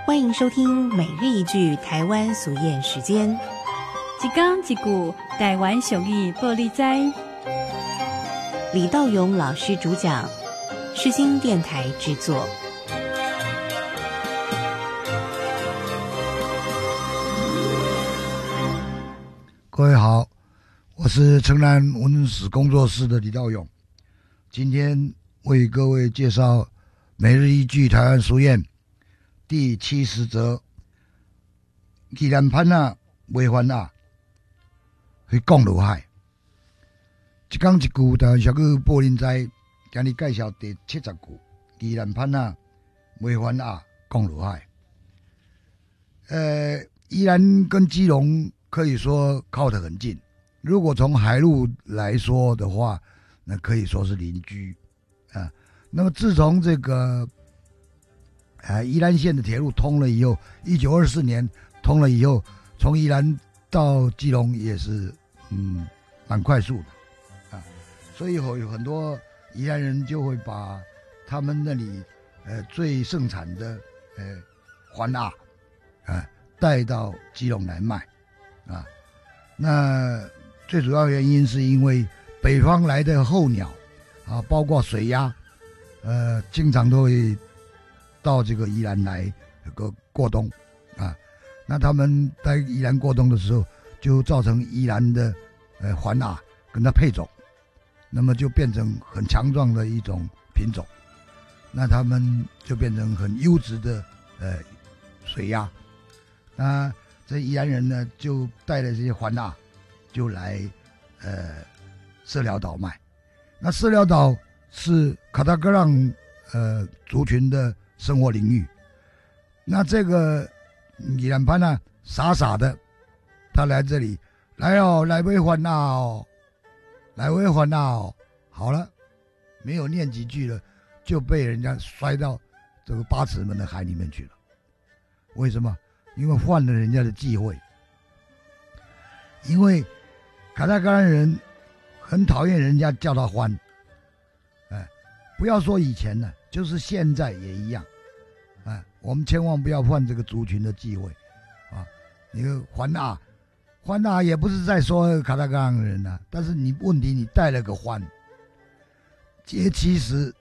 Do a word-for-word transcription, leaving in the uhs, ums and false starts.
欢迎收听每日一句台湾俗谚时间。 一讲一句台湾俗语报你知。 李道勇老师主讲，世新电台制作。 各位好，我是城南文史工作室的李道勇，今天为各位介绍每日一句台湾俗谚第七十则：既然攀啊，袂烦啊，去讲落海。一讲一句台湾俗语报恁知，今日介绍第七十句：既然攀啊，袂烦啊，讲落海。呃，宜兰跟基隆可以说靠得很近，如果从海路来说的话，那可以说是邻居啊。那么自从这个啊宜兰县的铁路通了以后，一九二四年通了以后，从宜兰到基隆也是嗯蛮快速的啊，所以有有很多宜兰人就会把他们那里呃最盛产的呃环鸭啊带到基隆来卖。啊，那最主要原因是因为北方来的候鸟啊，包括水鸭，呃，经常都会到这个宜兰来这个过冬啊。那他们在宜兰过冬的时候，就造成宜兰的呃环鸭跟它配种，那么就变成很强壮的一种品种，那他们就变成很优质的呃水鸭。那这宜兰人呢，就带着这些环鸭，就来呃社寮岛卖。那社寮岛是卡达格朗呃族群的生活领域。那这个宜兰潘呢，傻傻的，他来这里，来哦，来买环鸭哦，来买环鸭哦。好了，没有念几句了，就被人家摔到这个八尺门的海里面去了。为什么？因为犯了人家的忌讳，因为卡达格兰人很讨厌人家叫他欢，哎，不要说以前了，就是现在也一样，哎，我们千万不要犯这个族群的忌讳啊！你个欢啊，欢啊，也不是在说卡达格兰人啊，但是你问题你带了个欢，这其实